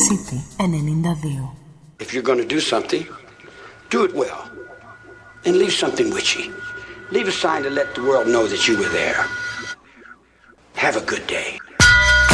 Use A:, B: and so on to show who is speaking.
A: City 92.
B: If you're going to do something, do it well. And leave something witchy. Leave a sign to let the world know that you were there. Have a good day.